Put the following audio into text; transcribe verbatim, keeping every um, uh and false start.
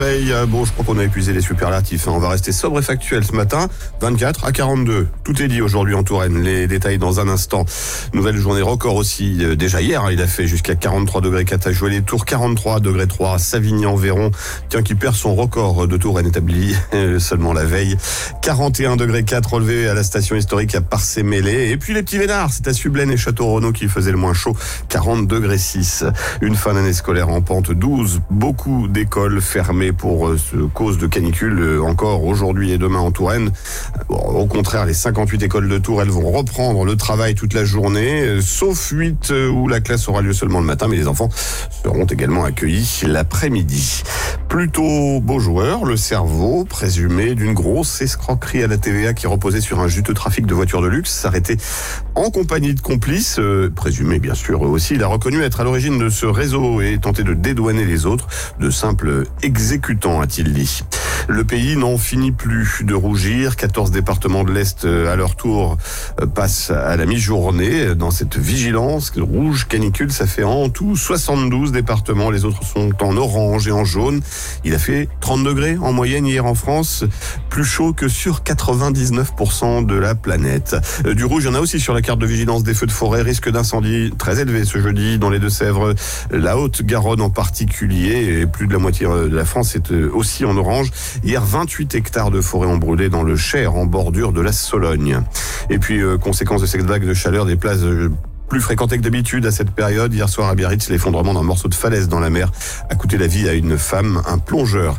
Hey, euh, bon, je crois qu'on a épuisé les superlatifs. Hein. On va rester sobre et factuel ce matin. vingt-quatre à quarante-deux. Tout est dit aujourd'hui en Touraine. Les détails dans un instant. Nouvelle journée record aussi. Euh, déjà hier, hein, il a fait jusqu'à quarante-trois degrés quatre à jouer les Tours, quarante-trois degrés trois à Savigny-en-Véron. Tiens, qui perd son record de Touraine établi euh, seulement la veille. quarante et un degrés quatre relevé à la station historique à Parcé-Mêlée. Et puis les petits vénards, c'est à Sublaine et Château-Renaud qui faisait le moins chaud. quarante degrés six. Une fin d'année scolaire en pente douze. Beaucoup d'écoles fermées pour euh, cause de canicule euh, encore aujourd'hui et demain en Touraine. Bon, au contraire, les cinquante-huit écoles de Tours, elles vont reprendre le travail toute la journée, euh, sauf huit euh, où la classe aura lieu seulement le matin, mais les enfants seront également accueillis l'après-midi. Plutôt beau joueur, le cerveau, présumé d'une grosse escroquerie à la T V A qui reposait sur un juteux trafic de voitures de luxe, s'arrêtait en compagnie de complices, euh, présumés bien sûr eux aussi. Il a reconnu être à l'origine de ce réseau et tenté de dédouaner les autres, de simples exécutants, a-t-il dit. Le pays n'en finit plus de rougir. quatorze départements de l'Est, à leur tour, passent à la mi-journée dans cette vigilance rouge canicule. Ça fait en tout soixante-douze départements. Les autres sont en orange et en jaune. Il a fait trente degrés en moyenne hier en France. Plus chaud que sur quatre-vingt-dix-neuf pour cent de la planète. Du rouge, il y en a aussi sur la carte de vigilance des feux de forêt. Risque d'incendie très élevé ce jeudi dans les Deux-Sèvres. La Haute-Garonne en particulier. Et plus de la moitié de la France est aussi en orange. Hier, vingt-huit hectares de forêt ont brûlé dans le Cher, en bordure de la Sologne. Et puis, euh, conséquence de cette vague de chaleur, des places euh, plus fréquentées que d'habitude à cette période. Hier soir à Biarritz, l'effondrement d'un morceau de falaise dans la mer a coûté la vie à une femme, un plongeur